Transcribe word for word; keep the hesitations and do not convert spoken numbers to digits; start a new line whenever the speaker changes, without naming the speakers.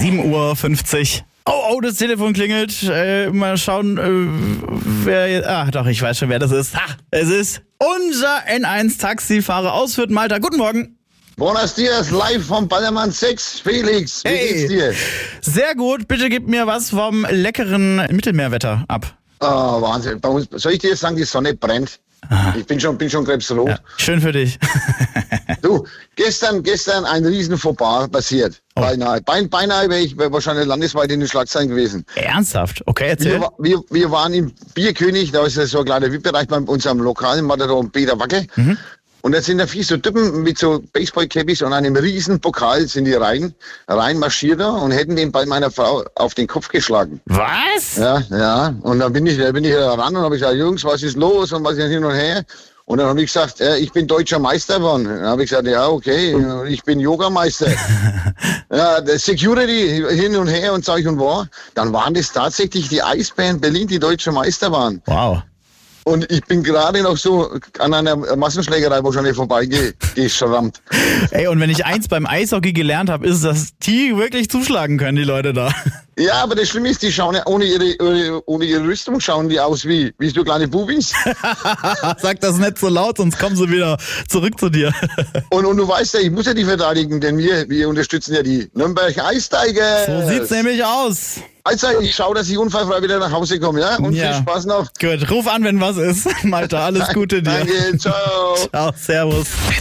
sieben Uhr fünfzig. Oh, oh, das Telefon klingelt. Äh, mal schauen, äh, wer jetzt... Ah, doch, ich weiß schon, wer das ist. Ha, es ist unser N eins Taxifahrer aus Fürth, Malta. Guten Morgen.
Buenos dias, live vom Ballermann sechs. Felix, wie
Hey.
geht's dir?
Sehr gut. Bitte gib mir was vom leckeren Mittelmeerwetter ab.
Oh, Wahnsinn. Bei uns, soll ich dir jetzt sagen, die Sonne brennt?
Aha.
Ich bin schon, bin schon krebsrot.
Ja, schön für dich.
Du, gestern, gestern ein riesen Fauxpas passiert.
Oh.
Beinahe. Bein, beinahe wäre ich wär wahrscheinlich landesweit in den Schlagzeilen gewesen.
Ernsthaft? Okay, erzähl.
Wir, wa- wir, wir waren im Bierkönig, da ist ja so ein kleiner V I P-Bereich bei unserem lokalen Matador Peter Wacke.
Mhm.
Und da sind da vier so Typen mit so Baseball-Cappies und einem riesen Pokal sind die rein, rein marschiert da und hätten den bei meiner Frau auf den Kopf geschlagen.
Was?
Ja, ja. Und dann bin ich, da bin ich da ran und habe gesagt, Jungs, was ist los und was ist hin und her? Und dann habe ich gesagt, äh, ich bin deutscher Meister geworden. Dann habe ich gesagt, ja, okay, ich bin Yogameister. Ja, der Security hin und her und Zeug und war. Dann waren das tatsächlich die Eisbären Berlin, die deutsche Meister waren.
Wow.
Und ich bin gerade noch so an einer Massenschlägerei wahrscheinlich vorbeigeschrammt.
Ey, und wenn ich eins beim Eishockey gelernt habe, ist, dass die wirklich zuschlagen können, die Leute da.
Ja, aber das Schlimme ist, die schauen ja ohne ihre, ohne, ohne ihre Rüstung schauen die aus wie, wie so kleine Bubis.
Sag das nicht so laut, sonst kommen sie wieder zurück zu dir.
Und, und du weißt ja, ich muss ja die verteidigen, denn wir, wir unterstützen ja die Nürnberg Ice Tigers.
So sieht's nämlich aus.
Also, ich schaue, dass ich unfallfrei wieder nach Hause komme, ja? Und
Ja.
viel Spaß noch.
Gut, ruf an, wenn was ist. Malta, alles Gute dir.
Danke, ciao.
Ciao, servus.